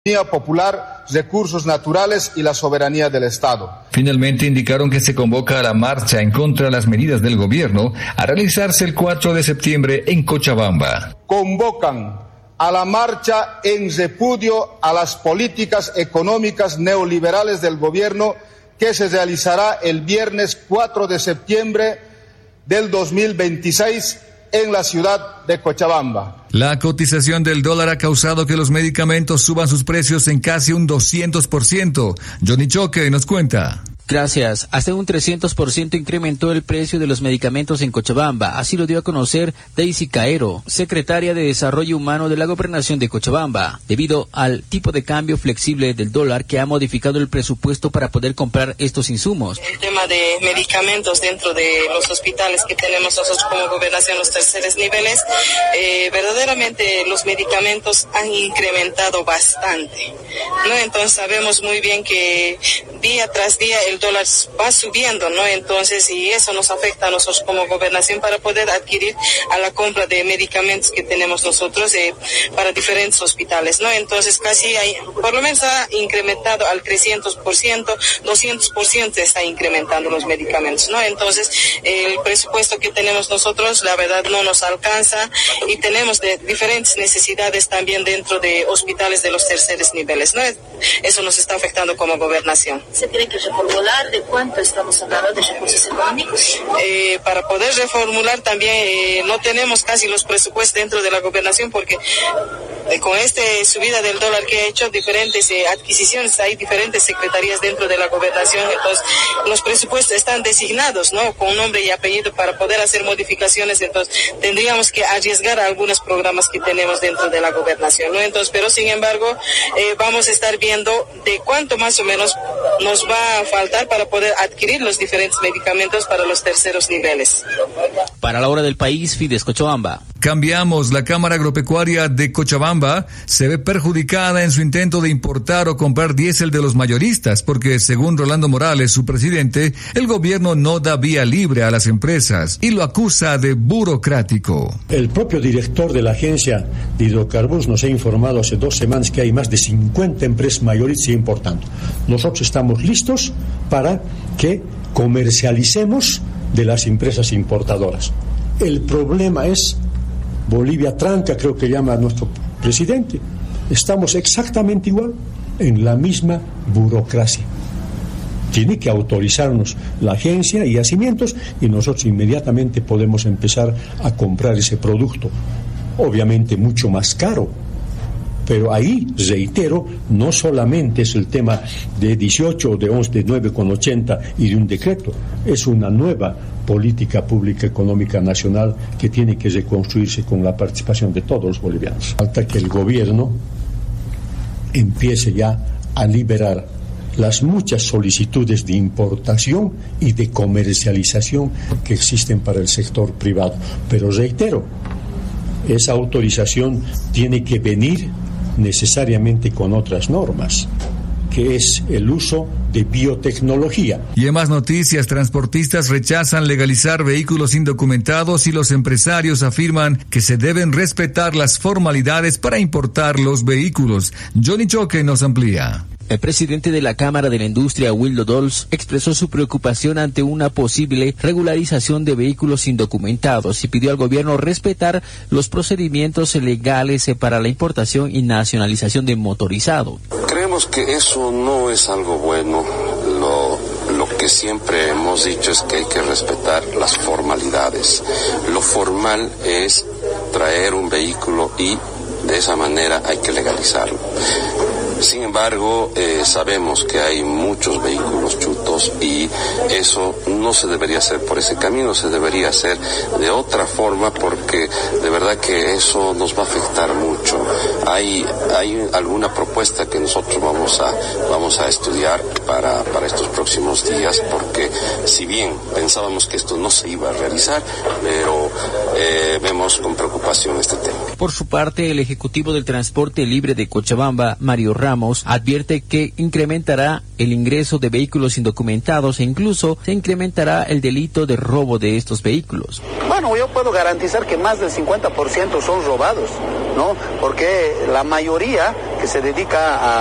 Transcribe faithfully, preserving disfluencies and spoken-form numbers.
popular, recursos naturales y la soberanía del Estado. Finalmente indicaron que se convoca a la marcha en contra de las medidas del gobierno a realizarse el cuatro de septiembre en Cochabamba. Convocan a la marcha en repudio a las políticas económicas neoliberales del gobierno que se realizará el viernes cuatro de septiembre del dos mil veintiséis en la ciudad de Cochabamba. La cotización del dólar ha causado que los medicamentos suban sus precios en casi un doscientos por ciento. Johnny Choque nos cuenta. Gracias. Hasta un trescientos por ciento incrementó el precio de los medicamentos en Cochabamba. Así lo dio a conocer Daisy Caero, secretaria de Desarrollo Humano de la Gobernación de Cochabamba, debido al tipo de cambio flexible del dólar que ha modificado el presupuesto para poder comprar estos insumos. El tema de medicamentos dentro de los hospitales que tenemos nosotros como Gobernación, los terceros niveles, eh, verdaderamente los medicamentos han incrementado bastante, ¿no? Entonces sabemos muy bien que día tras día el dólar va subiendo, ¿no? Entonces, y eso nos afecta a nosotros como Gobernación para poder adquirir a la compra de medicamentos que tenemos nosotros eh, para diferentes hospitales, ¿no? Entonces, casi hay, por lo menos ha incrementado al trescientos por ciento, doscientos por ciento está incrementando los medicamentos, ¿no? Entonces, el presupuesto que tenemos nosotros, la verdad, no nos alcanza y tenemos de diferentes necesidades también dentro de hospitales de los terceros niveles, ¿no? Eso nos está afectando como Gobernación. ¿Se tiene que reformular? ¿De cuánto estamos hablando de recursos económicos? Eh, para poder reformular también eh, no tenemos casi los presupuestos dentro de la Gobernación porque eh, con esta subida del dólar que ha hecho diferentes eh, adquisiciones, hay diferentes secretarías dentro de la Gobernación, entonces los presupuestos están designados, ¿no? Con nombre y apellido para poder hacer modificaciones, entonces tendríamos que arriesgar algunos programas que tenemos dentro de la Gobernación, ¿no? Entonces, pero sin embargo, eh, vamos a estar viendo de cuánto más o menos nos va a faltar para poder adquirir los diferentes medicamentos para los terceros niveles. Para la hora del país, Fides Cochabamba. Cambiamos. La Cámara Agropecuaria de Cochabamba se ve perjudicada en su intento de importar o comprar diésel de los mayoristas porque, según Rolando Morales, su presidente, el gobierno no da vía libre a las empresas y lo acusa de burocrático. El propio director de la Agencia de Hidrocarburos nos ha informado hace dos semanas que hay más de cincuenta empresas mayoristas importando. Nosotros estamos listos para que comercialicemos de las empresas importadoras. El problema es Bolivia tranca, creo que llama a nuestro presidente. Estamos exactamente igual, en la misma burocracia. Tiene que autorizarnos la agencia y yacimientos y nosotros inmediatamente podemos empezar a comprar ese producto. Obviamente mucho más caro. Pero ahí, reitero, no solamente es el tema de dieciocho o de once, de nueve con ochenta y de un decreto, es una nueva política pública económica nacional que tiene que reconstruirse con la participación de todos los bolivianos. Falta que el gobierno empiece ya a liberar las muchas solicitudes de importación y de comercialización que existen para el sector privado. Pero reitero, esa autorización tiene que venir necesariamente con otras normas, que es el uso de biotecnología. Y en más noticias, transportistas rechazan legalizar vehículos indocumentados y los empresarios afirman que se deben respetar las formalidades para importar los vehículos. Johnny Choque nos amplía. El presidente de la Cámara de la Industria, Wildo Dols, expresó su preocupación ante una posible regularización de vehículos indocumentados y pidió al gobierno respetar los procedimientos legales para la importación y nacionalización de motorizado. Creemos que eso no es algo bueno. Lo, lo que siempre hemos dicho es que hay que respetar las formalidades. Lo formal es traer un vehículo y de esa manera hay que legalizarlo. Sin embargo, eh, sabemos que hay muchos vehículos chutos y eso no se debería hacer por ese camino, se debería hacer de otra forma porque de verdad que eso nos va a afectar mucho. Hay hay alguna propuesta que nosotros vamos a vamos a estudiar para para estos próximos días porque si bien pensábamos que esto no se iba a realizar, pero eh, vemos con preocupación este tema. Por su parte, el ejecutivo del Transporte Libre de Cochabamba, Mario Ramos, advierte que incrementará el ingreso de vehículos indocumentados e incluso se incrementará el delito de robo de estos vehículos. Bueno, yo puedo garantizar que más del cincuenta por ciento son robados, ¿no? Porque la mayoría que se dedica a